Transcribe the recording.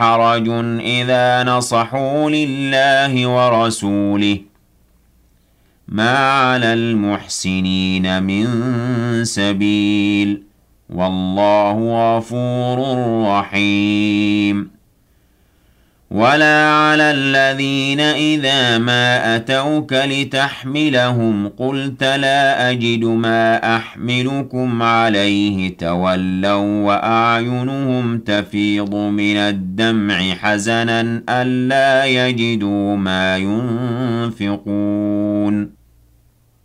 حرج إذا نصحوا لله ورسوله ما على المحسنين من سبيل والله غفور رحيم ولا على الذين إذا ما أتوك لتحملهم قلت لا أجد ما أحملكم عليه تولوا وأعينهم تفيض من الدمع حزنا ألا يجدوا ما ينفقون